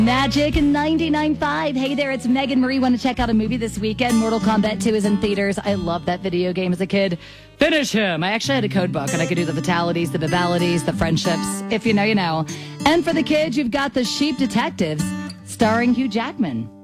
Magic 99.5. Hey there, it's Megan Marie. Want to check out a movie this weekend? Mortal Kombat 2 is in theaters. I loved that video game as a kid. Finish him. I actually had a code book, and I could do the fatalities, the babalities, the friendships. If you know, you know. And for the kids, you've got The Sheep Detectives, starring Hugh Jackman.